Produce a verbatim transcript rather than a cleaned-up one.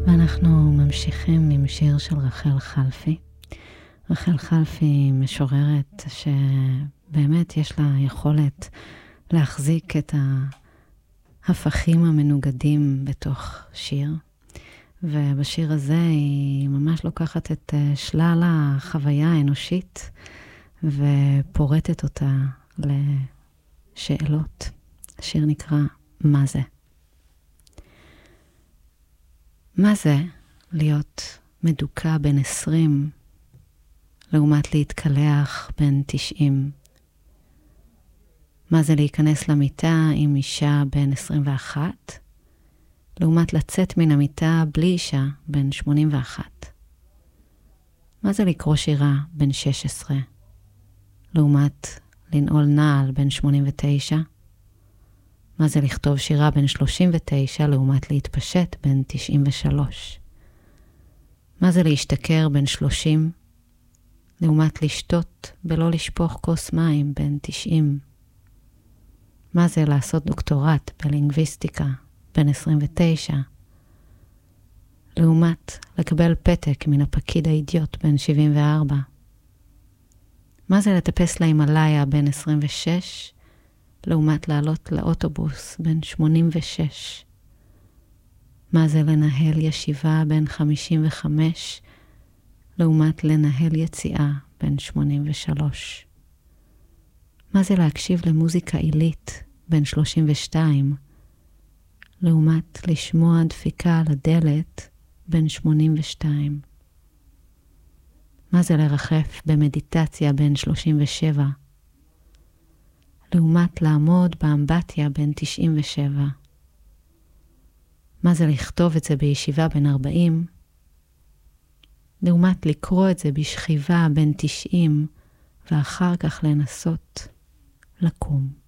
ואנחנו ממשיכים עם שיר של רחל חלפי. רחל חלפי משוררת שבאמת יש לה יכולת להחזיק את ההפכים המנוגדים בתוך שיר. ובשיר הזה היא ממש לוקחת את שלל החוויה האנושית ופורטת אותה לשאלות. השיר נקרא מה זה? מה זה להיות מדוקה בין עשרים לעומת להתקלח בין תשעים? מה זה להיכנס למיטה עם אישה בין עשרים ואחת לעומת לצאת מן המיטה בלי אישה בין שמונים ואחת? מה זה לקרוא שירה בין שש עשרה לעומת לנעול נעל בין שמונים ותשע? מה זה לכתוב שירה בין שלושים ותשע לעומת להתפשט בין תשעים ושלוש? מה זה להשתכר בין שלושים לעומת לשתות בלא לשפוך כוס מים בין תשעים? מה זה לעשות דוקטורט בלינגוויסטיקה בין עשרים ותשע לעומת לקבל פתק מן הפקיד האידיוט בין שבעים וארבע? מה זה לטפס להימאליה בין עשרים ושש לעומת לעלות לאוטובוס בין שמונים ושש? מה זה לנהל ישיבה בין חמישים וחמש לעומת לנהל יציאה בין שמונים ושלוש? מה זה להקשיב למוזיקה עילית בין שלושים ושתיים לעומת לשמוע דפיקה על הדלת בין שמונים ושתיים? מה זה לרחף במדיטציה בין שלושים ושבע לעומת לעמוד באמבטיה בין תשעים ושבע? מה זה לכתוב את זה בישיבה בין ארבעים לעומת לקרוא את זה בשכיבה בין תשעים ואחר כך לנסות לקום?